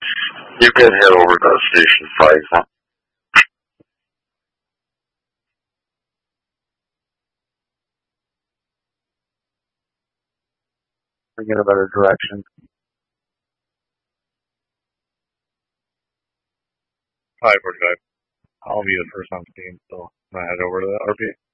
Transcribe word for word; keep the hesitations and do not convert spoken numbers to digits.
You can head over to Station five then. We get a better direction. five forty-five. I'll be the first on scene, so I'm going to head over to the R P.